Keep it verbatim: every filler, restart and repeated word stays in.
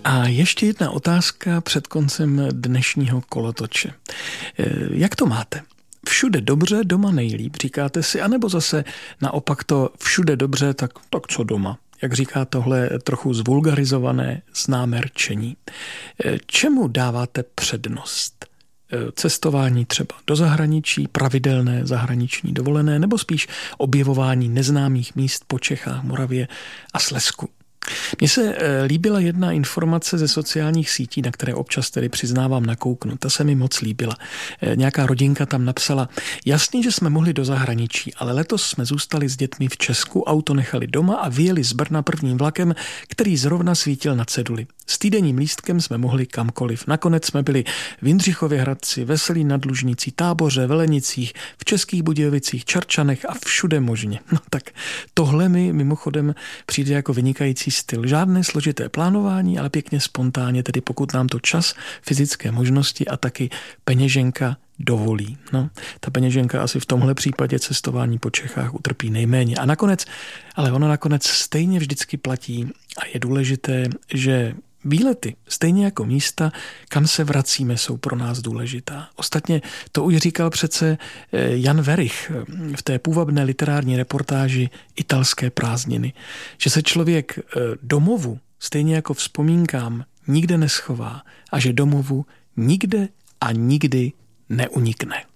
A ještě jedna otázka před koncem dnešního kolotoče. Jak to máte? Všude dobře, doma nejlíp, říkáte si, anebo zase naopak to všude dobře, tak, tak co doma? Jak říká tohle trochu zvulgarizované známé rčení. Čemu dáváte přednost? Cestování třeba do zahraničí, pravidelné zahraniční dovolené, nebo spíš objevování neznámých míst po Čechách, Moravě a Slezsku? Mně se líbila jedna informace ze sociálních sítí, na které občas tedy přiznávám nakouknu. Ta se mi moc líbila. Nějaká rodinka tam napsala: jasně, že jsme mohli do zahraničí, ale letos jsme zůstali s dětmi v Česku, auto nechali doma a vyjeli z Brna prvním vlakem, který zrovna svítil na ceduli. S týdenním lístkem jsme mohli kamkoliv. Nakonec jsme byli v Jindřichově Hradci, Veselí nad Lužnicí, Táboře, Velenicích, v Českých Budějovicích, Čarčanech a všude možně. No tak tohle mi mimochodem přijde jako vynikající styl. Žádné složité plánování, ale pěkně spontánně, tedy pokud nám to čas, fyzické možnosti a taky peněženka dovolí. No, ta peněženka asi v tomhle případě cestování po Čechách utrpí nejméně. A nakonec, ale ono nakonec stejně vždycky platí a je důležité, že výlety, stejně jako místa, kam se vracíme, jsou pro nás důležitá. Ostatně to už říkal přece Jan Werich v té půvabné literární reportáži Italské prázdniny, že se člověk domovu, stejně jako vzpomínkám, nikde neschová a že domovu nikde a nikdy neunikne.